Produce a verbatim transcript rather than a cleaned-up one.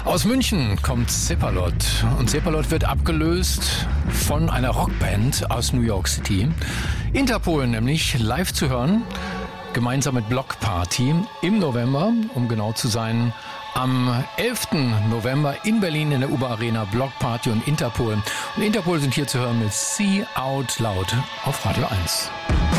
Aus München kommt Cephalot und Cephalot wird abgelöst von einer Rockband aus New York City. Interpol nämlich live zu hören, gemeinsam mit Block Party im November, um genau zu sein, am elften November in Berlin in der U B A Arena. Block Party und Interpol. Und Interpol sind hier zu hören mit See Out Loud auf Radio eins.